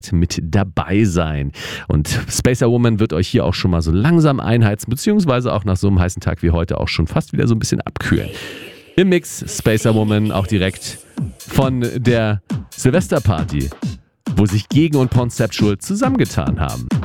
mit dabei sein. Und Spacer Woman wird euch hier auch schon mal so langsam einheizen, beziehungsweise auch nach so einem heißen Tag wie heute auch schon fast wieder so ein bisschen abkühlen. Im Mix Spacer Woman auch direkt von der Silvesterparty, wo sich Gegen und Conceptual zusammengetan haben.